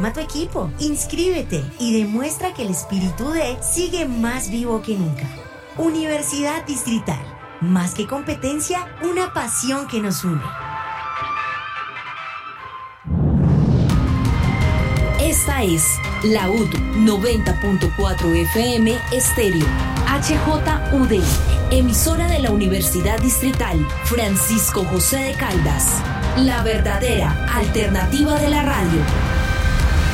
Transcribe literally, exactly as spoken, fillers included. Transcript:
Arma tu equipo, inscríbete y demuestra que el espíritu de sigue más vivo que nunca. Universidad Distrital. Más que competencia, una pasión que nos une. Esta es la U D noventa punto cuatro F M Estéreo, H J U D, emisora de la Universidad Distrital Francisco José de Caldas, la verdadera alternativa de la radio.